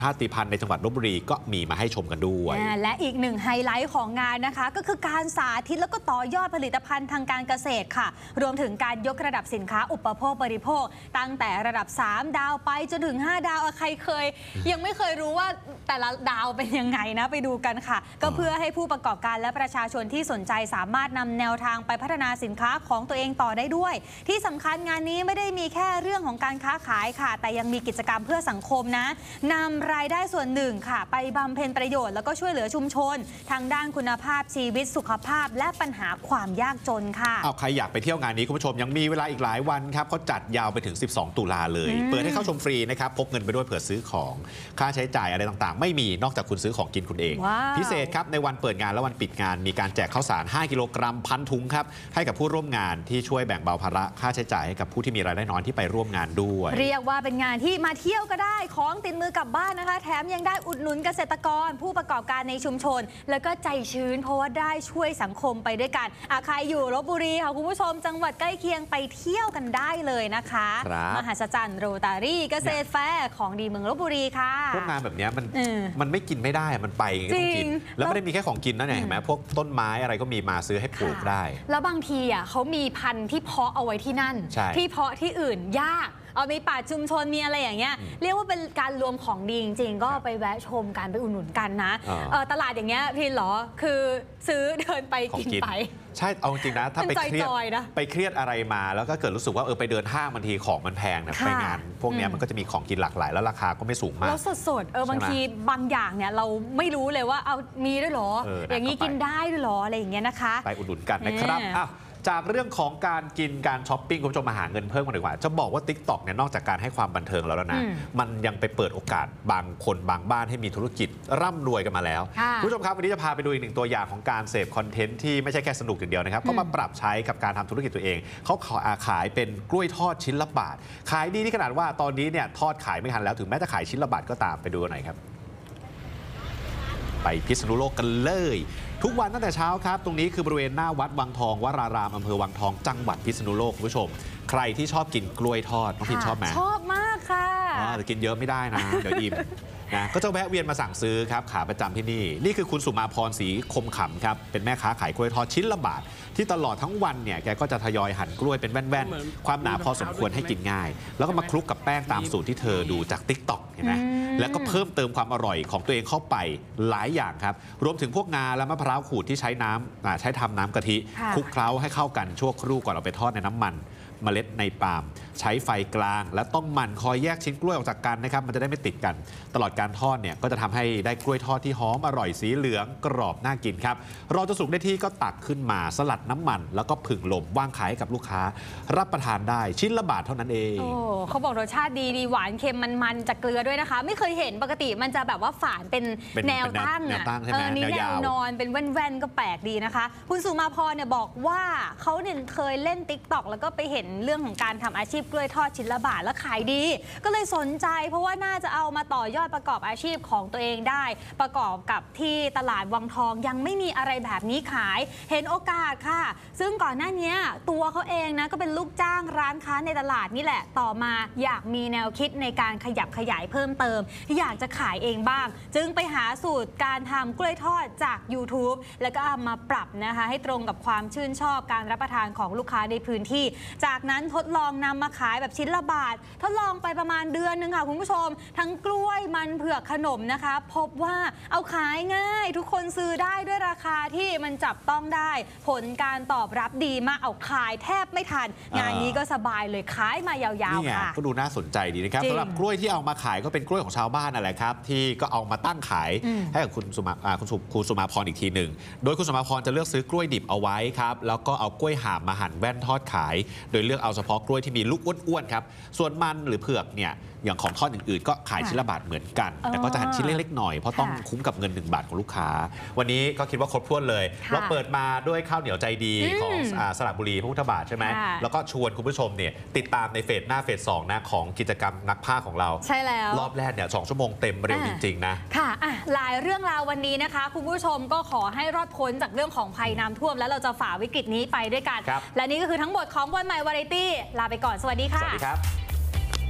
ชาติพันธุ์ในจังหวัดลพบุรีก็มีมาให้ชมกันด้วยและอีกหนึ่งไฮไลท์ของงานนะคะก็คือการสาธิตแล้วก็ต่อยอดผลิตภัณฑ์ทางการเกษตรค่ะรวมถึงการยกระดับสินค้าอุปโภคบริโภคตั้งแต่ระดับ3ดาวไปจนถึง5ดาวใครเคยยังไม่เคยรู้ว่าแต่ละดาวเป็นยังไงนะไปดูกันค่ะก็เพื่อให้ผู้ประกอบการและประชาชนที่สนใจสามารถนำแนวทางไปพัฒนาสินค้าของตัวเองต่อได้ด้วยที่สำคัญงานนี้ไม่ได้มีแค่เรื่องของการค้าขายค่ะแต่ยังมีกิจกรรมเพื่อสังคมนะนำรายได้ส่วนหนึ่งค่ะไปบำเพ็ญประโยชน์แล้วก็ช่วยเหลือชุมชนทางด้านคุณภาพชีวิตสุขภาพและปัญหาความยากจนค่ะใครอยากไปเที่ยวงานนี้คุณผู้ชมยังมีเวลาอีกหลายวันครับเขาจัดยาวไปถึง12ตุลาเลยเปิดให้เข้าชมฟรีนะครับพกเงินไปด้วยเผื่อซื้อของค่าใช้จ่ายอะไรต่างๆไม่มีนอกจากคุณซื้อของกินคุณเองพิเศษครับในวันเปิดงานและวันปิดงานมีการแจกข้าวสาร5 กิโลกรัม1,000 ถุงครับให้กับผู้ร่วมงานที่ช่วยแบ่งเบาภาระค่าใช้จ่ายให้กับผู้ที่มีรายได้น้อยที่ไปร่วมงานด้วยเรียกว่าเป็นงานที่มาเที่ยวก็ได้ของติดมือกลับบ้านนะคะแถมยังได้อุดหนุนเกษตรกรผู้ประกอบการในชุมชนแล้วก็ใจชื้นเพราะว่าได้ช่วยสังคมไปด้วยกันใครอยู่ลพบุรีค่ะคุณผู้ชมจังหวัดใกล้เคียงไปเที่ยวกันได้เลยนะคะมหัศจรรย์โรตารี่เกษตรแฟร์ของดีเมืองลพบุรีค่ะพวกงานแบบนี้มันไม่กินไม่ได้มันไปต้องกินแล้วไม่ได้มีแค่ของกินนะเนี่ยเห็นไหมพวกต้นไม้อะไรก็มีมาซื้อให้ปลูกได้แล้วบางทีเขามีพันธุ์ที่เพาะเอาไว้ที่นั่นที่เพาะที่อื่นยากมีป่าชุมชนมีอะไรอย่างเงี้ยเรียกว่าเป็นการรวมของดีจริงๆก็ไปแวะชมกันไปอุดหนุนกันนะตลาดอย่างเงี้ยพี่หรอคือซื้อเดินไปกินไปใช่เอาจริงนะถ้าไปเครียดอะไรมาแล้วก็เกิดรู้สึกว่าไปเดินห้างบางทีของมันแพงนะไปงานพวกนี้มันก็จะมีของกินหลากหลายแล้วราคาก็ไม่สูงมากแล้วสดบางทีบางอย่างเนี่ยเราไม่รู้เลยว่ามีด้วยหรออย่างนี้กินได้ด้วยหรออะไรอย่างเงี้ยนะคะไปอุดหนุนกันนะครับจากเรื่องของการกินการช้อปปิ้งคุณผู้ชมมาหาเงินเพิ่มกันดีกว่าจะบอกว่า TikTok เนี่ยนอกจากการให้ความบันเทิงแล้วนะมันยังไปเปิดโอกาสบางคนบางบ้านให้มีธุรกิจร่ำรวยกันมาแล้วคุณผู้ชมครับวันนี้จะพาไปดูอีกหนึ่งตัวอย่างของการเสพคอนเทนต์ที่ไม่ใช่แค่สนุกอย่างเดียวนะครับเขามาปรับใช้กับการทำธุรกิจตัวเองเขาขายเป็นกล้วยทอดชิ้นละบาทขายดีที่ขนาดว่าตอนนี้เนี่ยทอดขายไม่ทันแล้วถึงแม้จะขายชิ้นละบาทก็ตามไปดูหน่อยครับไปพิษณุโลกกันเลยทุกวันตั้งแต่เช้าครับตรงนี้คือบริเวณหน้าวัดวังทองวรารามอำเภอวังทองจังหวัดพิษณุโลกคุณผู้ชมใครที่ชอบกินกล้วยทอดน้องพินชอบไหมชอบมากค่ะแต่กินเยอะไม่ได้นะเดี๋ยวอิ่มนะก็จะแวะเวียนมาสั่งซื้อครับขาประจำที่นี่คือคุณสุมาพรศรีคมขำครับเป็นแม่ค้าขายกล้วยทอดชิ้นละบาทที่ตลอดทั้งวันเนี่ยแกก็จะทยอยหั่นกล้วยเป็นแว่นๆความหนาพอสมควรให้กินง่ายแล้วก็มาคลุกกับแป้งตามสูตรที่เธอดูจาก TikTok เห็นไหมแล้วก็เพิ่มเติมความอร่อยของตัวเองเข้าไปหลายอย่างครับรวมถึงพวกงาและมะพร้าวขูดที่ใช้ทำน้ำกะทิคลุกเคล้าให้เข้ากันชั่วครู่ก่อนเอาไปทอดในน้ำมันเมล็ดในปาล์มใช้ไฟกลางและต้องหมั่นคอยแยกชิ้นกล้วยออกจากกันนะครับมันจะได้ไม่ติดกันตลอดการทอดเนี่ยก็จะทำให้ได้กล้วยทอดที่หอมอร่อยสีเหลืองกรอบน่ากินครับรอจะสุกได้ที่ก็ตักขึ้นมาสลัดน้ำมันแล้วก็ผึ่งลมวางขายให้กับลูกค้ารับประทานได้ชิ้นละบาทเท่านั้นเองเขาบอกรสชาติดีหวานเค็มมันจากเกลือด้วยนะคะไม่เคยเห็นปกติมันจะแบบว่าฝานเป็นแนวตั้งนี้แนวนอนเป็นแว่นๆก็แปลกดีนะคะคุณสุมาพรเนี่ยบอกว่าเขาเนี่ยเคยเล่น TikTok แล้วก็ไปเห็นเรื่องของการทำอาชีพกล้วยทอดชิ้นละบาทแล้วขายดีก็เลยสนใจเพราะว่าน่าจะเอามาต่อยอดประกอบอาชีพของตัวเองได้ประกอบกับที่ตลาดวังทองยังไม่มีอะไรแบบนี้ขายเห็นโอกาสค่ะซึ่งก่อนหน้านี้ตัวเขาเองนะก็เป็นลูกจ้างร้านค้าในตลาดนี่แหละต่อมาอยากมีแนวคิดในการขยับขยายเพิ่มเติมอยากจะขายเองบ้างจึงไปหาสูตรการทำกล้วยทอดจาก YouTube แล้วก็เอามาปรับนะคะให้ตรงกับความชื่นชอบการรับประทานของลูกค้าในพื้นที่จากนั้นทดลองนำมาขายแบบชิ้นละบาททดลองไปประมาณเดือนนึงค่ะคุณผู้ชมทั้งกล้วยมันเผือกขนมนะคะพบว่าเอาขายง่ายทุกคนซื้อได้ด้วยราคาที่มันจับต้องได้ผลการตอบรับดีมากเอาขายแทบไม่ทันงานนี้ก็สบายเลยขายมายาวๆค่ะก็ดูน่าสนใจดีนะครับสำหรับกล้วยที่เอามาขายก็เป็นกล้วยของชาวบ้านนั่นแหละครับที่ก็เอามาตั้งขายให้กับคุณสุมาพรอีกทีหนึ่งโดยคุณสุมาพรจะเลือกซื้อกล้วยดิบเอาไว้ครับแล้วก็เอากล้วยหาบมาหั่นแว่นทอดขายโดยเลือกเอาเฉพาะกล้วยที่มีลูกอ้วนๆครับส่วนมันหรือเผือกเนี่ยอย่างของทอดอื่นๆก็ขายชิ้นละบาทเหมือนกันแต่ก็จะหั่นชิ้นเล็กๆหน่อยเพราะต้องคุ้มกับเงิน1 บาทของลูกค้าวันนี้ก็คิดว่าครบถ้วนเลยเราเปิดมาด้วยข้าวเหนียวใจดีของสระบุรีพระพุทธบาทใช่ไหมแล้วก็ชวนคุณผู้ชมเนี่ยติดตามในเฟสหน้าเฟส2นะของกิจกรรมนักพากย์ของเราใช่แล้วรอบแรกเนี่ย2 ชั่วโมงเต็มเร็วจริงๆนะค่ะหลายเรื่องราววันนี้นะคะคุณผู้ชมก็ขอให้รอดพ้นจากเรื่องของภัยน้ำท่วมแล้วเราจะฝ่าวิกฤตนี้ไปด้วยกันและนี่ก็คือทั้งหมดของวันใหม่วาไรตี้ลาไปก่อนสวัสดีค่ะสวัสดีครับ